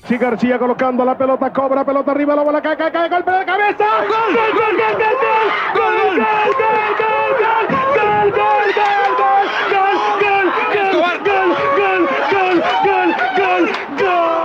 Si García colocando la pelota, cobra pelota arriba, la bola cae, golpe de cabeza. ¡Gol! ¡Gol! ¡Gol! ¡Gol! ¡Gol! ¡Gol! ¡Gol!